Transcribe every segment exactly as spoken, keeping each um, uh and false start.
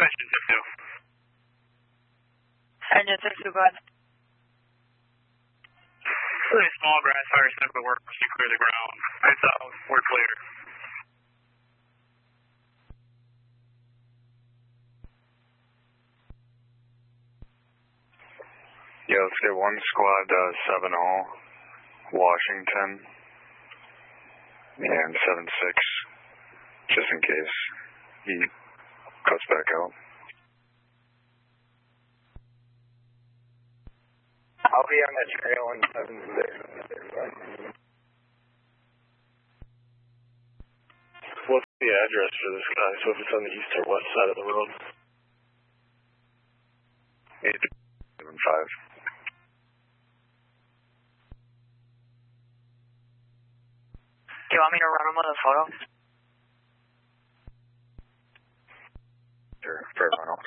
Engine six two. Engine six two, go ahead. Really small grass fire simply works to clear the ground. It's out. We're clear. Yeah, let's get one squad uh, seven all, Washington, and seven six, just in case he cuts back out. I'll be on that trail in seven six. What's the address for this guy? So if it's on the east or west side of the road? eight seven five. Do you want me to run him with a photo? Sure, for everyone else.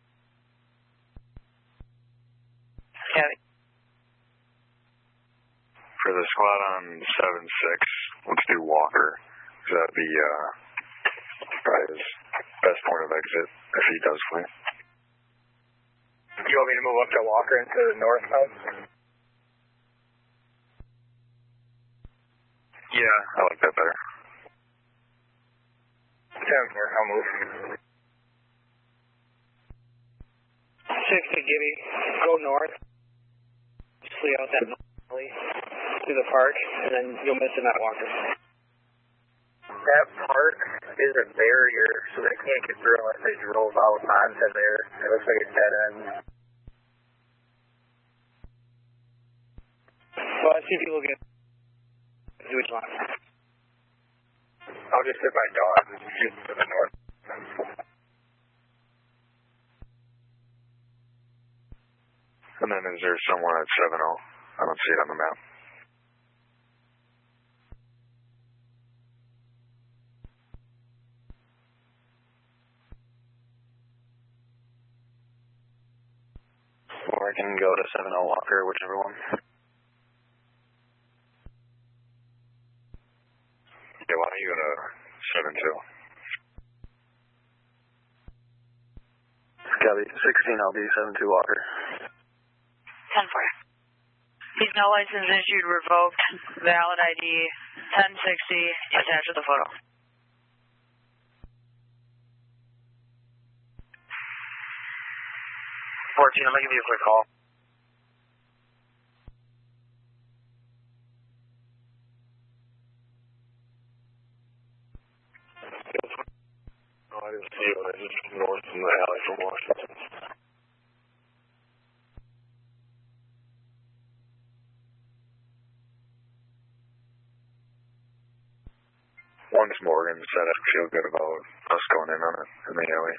Yeah. For the squad on seven six, let's do Walker. That'd be uh, probably his best point of exit if he does flee. Do you want me to move up to Walker into the north side? Yeah, I like that better. ten four, I'll move. six to Gibby, go north. Just flee out that alley through the park, and then you'll miss him at Walker. That park is a barrier, so they can't get through unless they drove out onto there. It looks like a dead end. Well, I see people get... Do what you want. I'll just hit my dog and shoot to the north. And then is there someone at seven oh? I don't see it on the map. Or I can go to seven oh Walker, whichever one. Yeah, why don't you go to seven two? Copy. sixteen, I'll be seven two Walker. ten four. He's no license issued, revoked, valid I D, ten sixty, attached with the photo. fourteen, I'm going to give you a quick call. No, I didn't see it when I just north from the alley from Washington. Once Morgan said I feel good about us going in on it in the alley.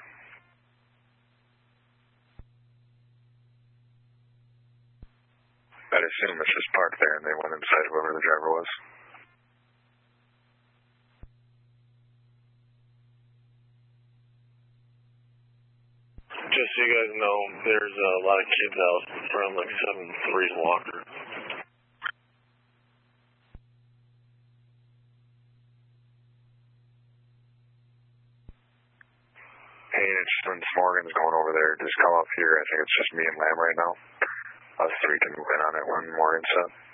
I'd assume it's just parked there and they went inside whoever the driver was. Just so you guys know, there's a lot of kids out around like seven three Walker. Hey, it's since Morgan's going over there, just come up here. I think it's just me and Lamb right now. Us three can move in on it when Morgan's set.